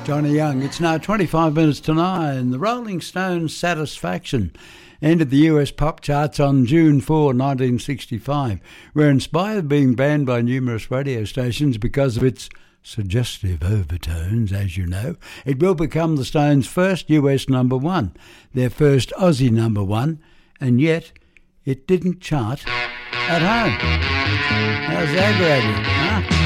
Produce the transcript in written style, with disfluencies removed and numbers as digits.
Johnny Young. It's now 25 minutes to 9. The Rolling Stones' Satisfaction entered the US pop charts on June 4, 1965. Were inspired, being banned by numerous radio stations because of its suggestive overtones, as you know. It will become the Stones' first US number one, their first Aussie number one, and yet it didn't chart at home. How's that, Grady? Huh?